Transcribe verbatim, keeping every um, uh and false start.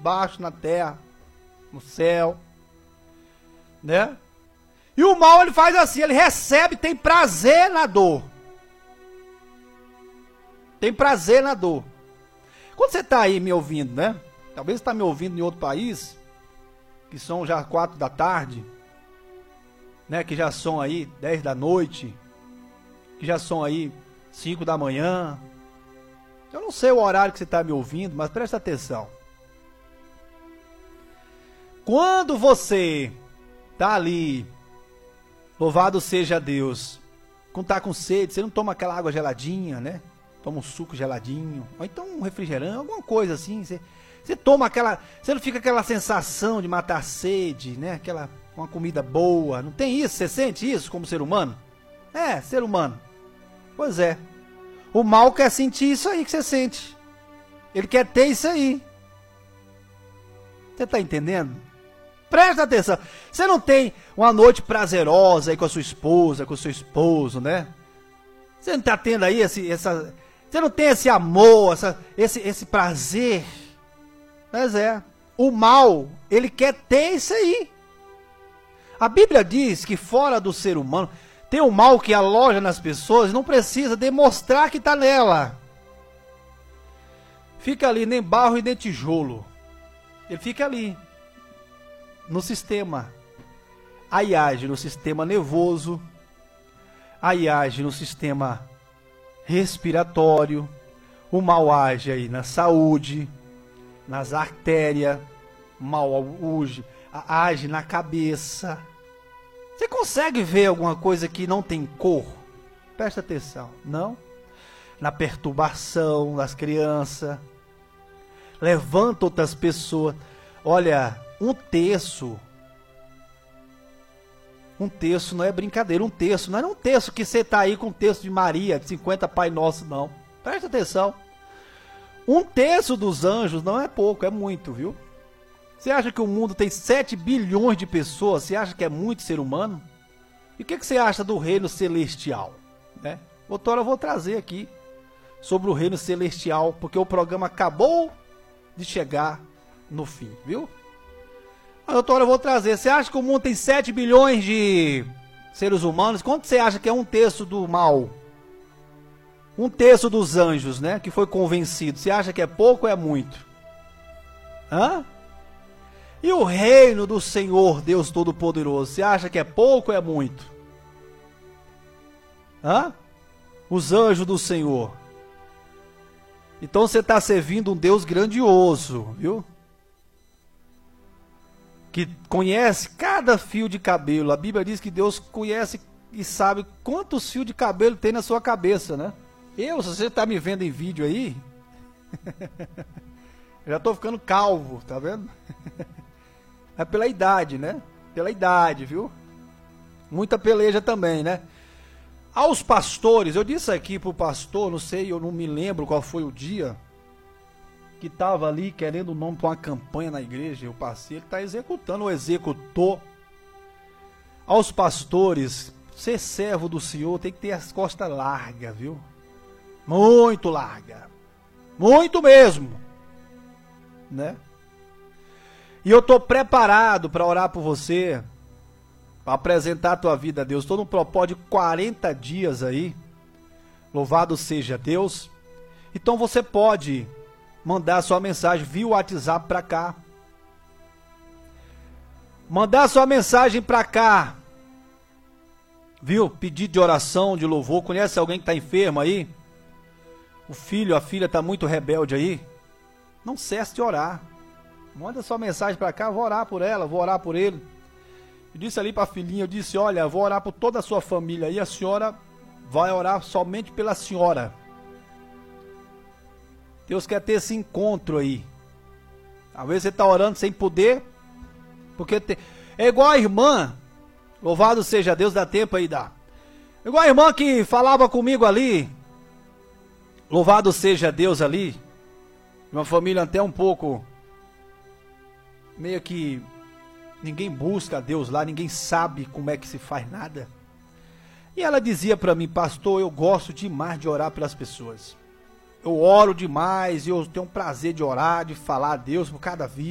baixo na terra, no céu, né? E o mal ele faz assim, ele recebe, tem prazer na dor. Tem prazer na dor. Quando você está aí me ouvindo, né? Talvez você está me ouvindo em outro país, que são já quatro da tarde, né? Que já são aí dez da noite, que já são aí cinco da manhã. Eu não sei o horário que você está me ouvindo, mas presta atenção. Quando você está ali, louvado seja Deus, quando está com sede, você não toma aquela água geladinha, né? Toma um suco geladinho, ou então um refrigerante, alguma coisa assim. Você, você toma aquela, você não fica aquela sensação de matar a sede, né? Aquela, uma comida boa, não tem isso? Você sente isso como ser humano? É, ser humano. Pois é. O mal quer sentir isso aí que você sente. Ele quer ter isso aí. Você está entendendo? Presta atenção. Você não tem uma noite prazerosa aí com a sua esposa, com o seu esposo, né? Você não está tendo aí esse, essa... Você não tem esse amor, essa, esse, esse prazer. Mas é. O mal, ele quer ter isso aí. A Bíblia diz que fora do ser humano, tem um mal que aloja nas pessoas e não precisa demonstrar que está nela. Fica ali, nem barro e nem tijolo. Ele fica ali. No sistema. Aí age no sistema nervoso. Aí age no sistema respiratório. O mal age aí na saúde, nas artérias. O mal age, age na cabeça. Você consegue ver alguma coisa que não tem cor? Presta atenção. Não? Na perturbação das crianças. Levanta outras pessoas. Olha, um terço. Um terço não é brincadeira. Um terço não é um terço que você está aí com um terço de Maria, de cinquenta Pai Nosso, não. Presta atenção. Um terço dos anjos não é pouco, é muito, viu? Você acha que o mundo tem sete bilhões de pessoas? Você acha que é muito ser humano? E o que, que você acha do reino celestial? Né? Outra hora eu vou trazer aqui sobre o reino celestial, porque o programa acabou de chegar no fim, viu? Mas outra hora eu vou trazer. Você acha que o mundo tem sete bilhões de seres humanos? Quanto você acha que é um terço do mal? Um terço dos anjos, né? Que foi convencido. Você acha que é pouco ou é muito? Hã? E o reino do Senhor, Deus Todo-Poderoso, você acha que é pouco ou é muito? Hã? Os anjos do Senhor. Então você está servindo um Deus grandioso, viu? Que conhece cada fio de cabelo. A Bíblia diz que Deus conhece e sabe quantos fios de cabelo tem na sua cabeça, né? Eu, se você está me vendo em vídeo aí, já estou ficando calvo, tá vendo? É pela idade, né? Pela idade, viu? Muita peleja também, né? Aos pastores, eu disse aqui pro pastor, não sei, eu não me lembro qual foi o dia, que estava ali querendo o nome para uma campanha na igreja, eu passei, ele está executando, ou executou. Aos pastores, ser servo do Senhor tem que ter as costas largas, viu? Muito larga. Muito mesmo. Né? E eu estou preparado para orar por você, para apresentar a tua vida a Deus. Estou num propósito de quarenta dias aí. Louvado seja Deus. Então você pode mandar sua mensagem via WhatsApp para cá. Mandar sua mensagem para cá. Viu? Pedido de oração, de louvor. Conhece alguém que está enfermo aí? O filho, a filha está muito rebelde aí? Não cesse de orar. Manda sua mensagem para cá, vou orar por ela, vou orar por ele. Eu disse ali para a filhinha, eu disse, olha, vou orar por toda a sua família aí, a senhora vai orar somente pela senhora. Deus quer ter esse encontro aí. Às vezes você está orando sem poder, porque te... é igual a irmã, louvado seja Deus, dá tempo aí, dá. É igual a irmã que falava comigo ali, louvado seja Deus ali, uma família até um pouco, meio que ninguém busca a Deus lá, ninguém sabe como é que se faz nada. E ela dizia para mim, pastor, eu gosto demais de orar pelas pessoas. Eu oro demais, eu tenho um prazer de orar, de falar a Deus por cada vida.